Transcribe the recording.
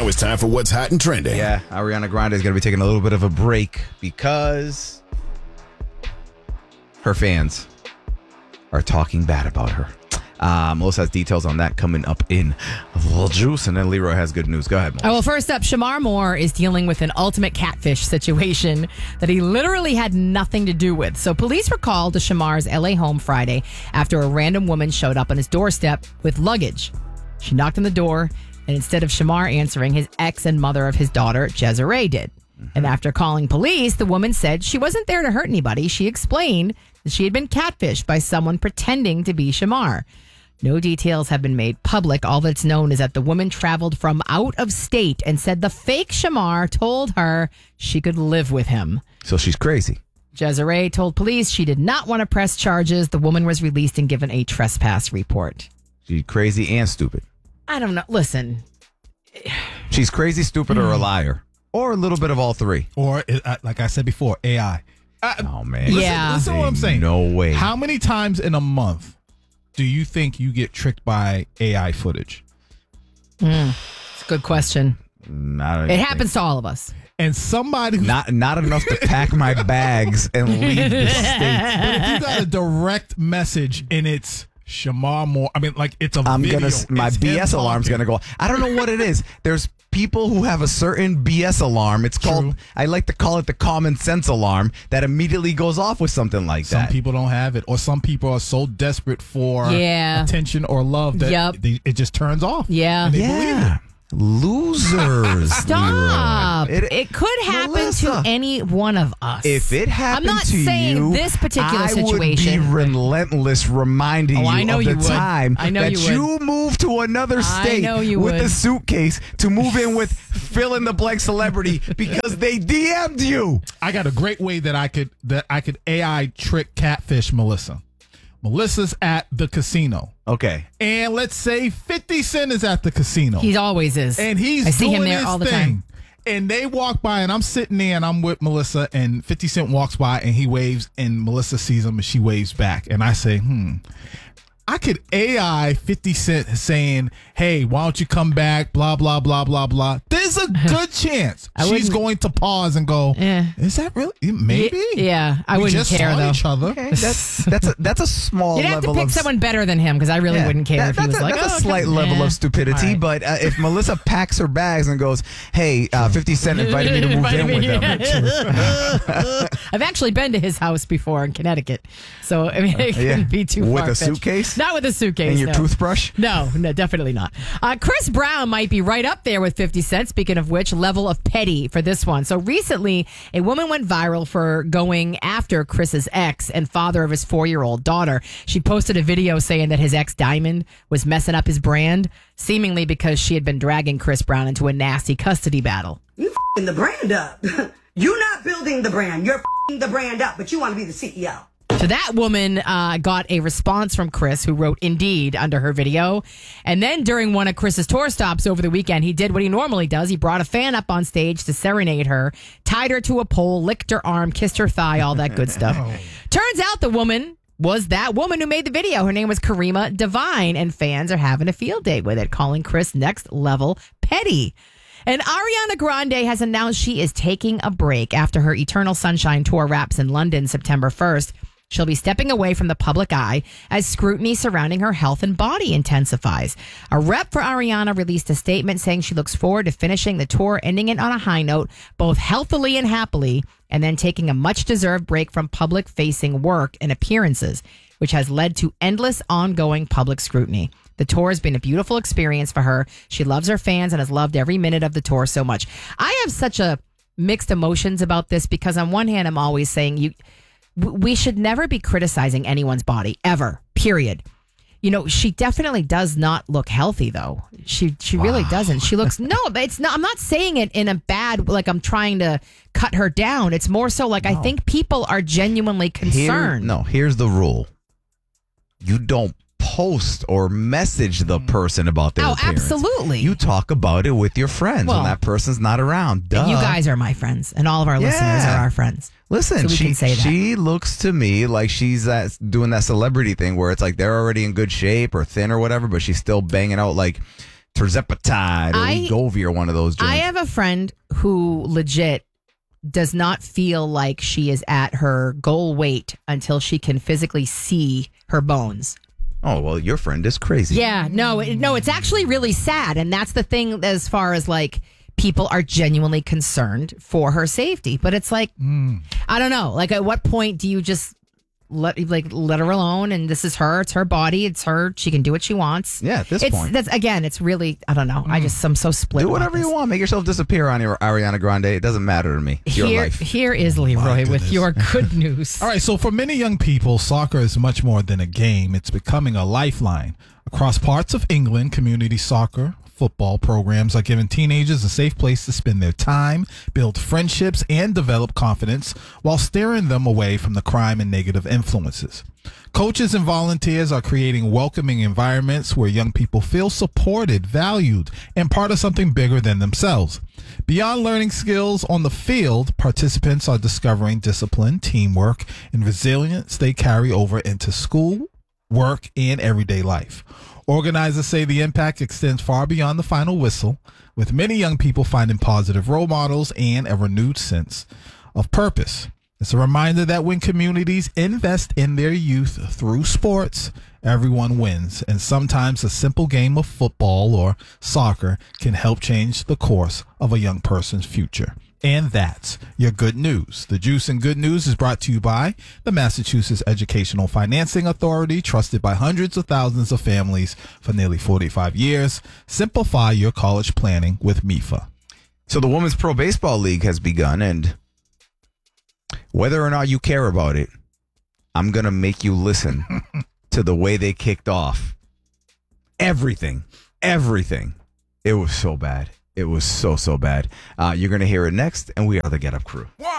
Now it's time for what's hot and trending. Yeah, Ariana Grande is going to be taking a little bit of a break because her fans are talking bad about her. Melissa has details on that coming up in the juice, and then Leroy has good news. Go ahead, Melissa. Well, first up, Shamar Moore is dealing with an ultimate catfish situation that he literally had nothing to do with. So police were called to Shamar's LA home Friday after a random woman showed up on his doorstep with luggage. She knocked on the door, and instead of Shamar answering, his ex and mother of his daughter, Jezere, did. And after calling police, the woman said she wasn't there to hurt anybody. She explained that she had been catfished by someone pretending to be Shamar. No details have been made public. All that's known is that the woman traveled from out of state and said the fake Shamar told her she could live with him. So she's crazy. Jezere told police she did not want to press charges. The woman was released and given a trespass report. She's crazy and stupid. I don't know. Listen. She's crazy, stupid, or a liar. Or a little bit of all three. Or, like I said before, AI. Oh, man. Listen to what I'm saying. No way. How many times in a month do you think you get tricked by AI footage? It's a good question. It happens to all of us. And somebody who's not enough to pack my bags and leave the state. But if you got a direct message and it's Shamar Moore, I mean, like it's a video. My BS alarm's gonna go. I don't know what it is. There's people who have a certain BS alarm. It's called, I like to call it the common sense alarm, that immediately goes off with something like that. Some people don't have it, or some people are so desperate for attention or love that it just turns off. Yeah. And they believe it. Losers. Stop. It could happen Melissa, to any one of us. If it happened I'm not to saying you, this particular I situation. would be relentless reminding you I know of the you would. time I know that you would. you moved to another state with a suitcase to move in with fill in the blank celebrity because they DM'd you. I got a great way that I could AI trick catfish Melissa. Melissa's at the casino. Okay. And let's say 50 Cent is at the casino. He always is. And he's I see doing him there his all the thing. time. And they walk by, and I'm sitting there, and I'm with Melissa, and 50 Cent walks by, and he waves, and Melissa sees him, and she waves back. And I say, I could AI 50 Cent saying, hey, why don't you come back, blah, blah, blah, blah, blah. There's a good chance she's going to pause and go, is that really? Maybe? Yeah, I wouldn't just care, saw though. each other. Okay, that's a small level of... You'd have to pick someone better than him, because I really wouldn't care if he was like, that's a slight level of stupidity, right. But if Melissa packs her bags and goes, hey, 50 Cent invited me to move in with them. I've actually been to his house before in Connecticut, so I mean, it couldn't be too with far-fetched. a suitcase? Not with a suitcase. And your toothbrush? No, definitely not. Chris Brown might be right up there with 50 Cent, speaking of which, level of petty for this one. So recently, a woman went viral for going after Chris's ex and father of his 4-year-old daughter. She posted a video saying that his ex Diamond was messing up his brand, seemingly because she had been dragging Chris Brown into a nasty custody battle. You f***ing the brand up. You're not building the brand. You're f***ing the brand up, but you want to be the CEO. So that woman got a response from Chris, who wrote "Indeed" under her video. And then during one of Chris's tour stops over the weekend, he did what he normally does. He brought a fan up on stage to serenade her, tied her to a pole, licked her arm, kissed her thigh, all that good stuff. Turns out the woman was that woman who made the video. Her name was Karima Divine, and fans are having a field day with it, calling Chris next level petty. And Ariana Grande has announced she is taking a break after her Eternal Sunshine tour wraps in London September 1st. She'll be stepping away from the public eye as scrutiny surrounding her health and body intensifies. A rep for Ariana released a statement saying she looks forward to finishing the tour, ending it on a high note, both healthily and happily, and then taking a much-deserved break from public-facing work and appearances, which has led to endless ongoing public scrutiny. The tour has been a beautiful experience for her. She loves her fans and has loved every minute of the tour so much. I have such a mixed emotions about this because on one hand, I'm always saying we should never be criticizing anyone's body, ever, period. You know, she definitely does not look healthy, though. She really doesn't. She looks, no, it's not. I'm not saying it in a bad, like I'm trying to cut her down. It's more so like I think people are genuinely concerned. Here's the rule. You don't post or message the person about their appearance. Absolutely. You talk about it with your friends when that person's not around. Duh. You guys are my friends, and all of our listeners are our friends. Listen, so we can say that. She looks to me like she's doing that celebrity thing where it's like they're already in good shape or thin or whatever, but she's still banging out like Tirzepatide or Wegovy or one of those joints. I have a friend who legit does not feel like she is at her goal weight until she can physically see her bones. Oh, well, your friend is crazy. Yeah, no, it's actually really sad. And that's the thing as far as like people are genuinely concerned for her safety. But it's like, I don't know. Like, at what point do you just let her alone? And this is her. It's her body. It's her. She can do what she wants. Yeah, at this point. It's really, I don't know. I'm so split. Do whatever you want. Make yourself disappear on your Ariana Grande. It doesn't matter to me. It's your life. Here is Leroy with your good news. All right, so for many young people, soccer is much more than a game. It's becoming a lifeline. Across parts of England, community soccer football programs are giving teenagers a safe place to spend their time, build friendships, and develop confidence while steering them away from the crime and negative influences. Coaches and volunteers are creating welcoming environments where young people feel supported, valued, and part of something bigger than themselves. Beyond learning skills on the field, participants are discovering discipline, teamwork, and resilience they carry over into school, work, and everyday life. Organizers say the impact extends far beyond the final whistle, with many young people finding positive role models and a renewed sense of purpose. It's a reminder that when communities invest in their youth through sports, everyone wins, and sometimes a simple game of football or soccer can help change the course of a young person's future. And that's your good news. The Juice and Good News is brought to you by the Massachusetts Educational Financing Authority, trusted by hundreds of thousands of families for nearly 45 years. Simplify your college planning with MIFA. So the Women's Pro Baseball League has begun, and whether or not you care about it, I'm going to make you listen to the way they kicked off. Everything. It was so bad. It was so bad. You're going to hear it next, and we are the Get Up Crew.